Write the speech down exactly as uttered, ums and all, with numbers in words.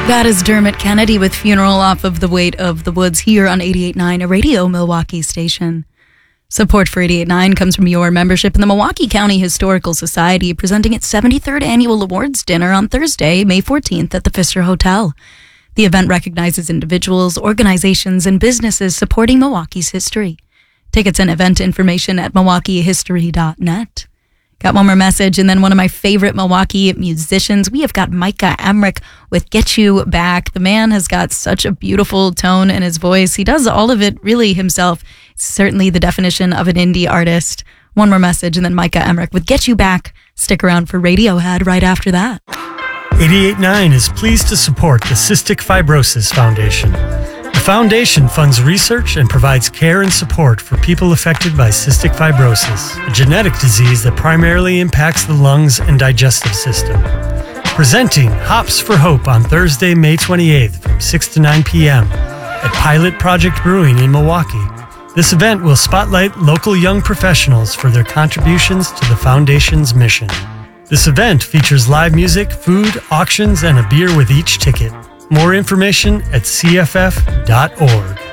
That is Dermot Kennedy with Funeral off of The Weight of the Woods here on eighty-eight point nine, a Radio Milwaukee station. Support for eighty-eight point nine comes from your membership in the Milwaukee County Historical Society, presenting its seventy-third Annual Awards Dinner on Thursday, May fourteenth at the Pfister Hotel. The event recognizes individuals, organizations, and businesses supporting Milwaukee's history. Tickets and event information at milwaukee history dot net. Got one more message, and then one of my favorite Milwaukee musicians. We have got Micah Emmerich with Get You Back. The man has got such a beautiful tone in his voice. He does all of it really himself. Certainly the definition of an indie artist. One more message, and then Micah Emmerich with Get You Back. Stick around for Radiohead right after that. eighty-eight point nine is pleased to support the Cystic Fibrosis Foundation. The foundation funds research and provides care and support for people affected by cystic fibrosis, a genetic disease that primarily impacts the lungs and digestive system. Presenting Hops for Hope on Thursday, May twenty-eighth from six to nine p.m. at Pilot Project Brewing in Milwaukee. This event will spotlight local young professionals for their contributions to the foundation's mission. This event features live music, food, auctions, and a beer with each ticket. More information at c f f dot org.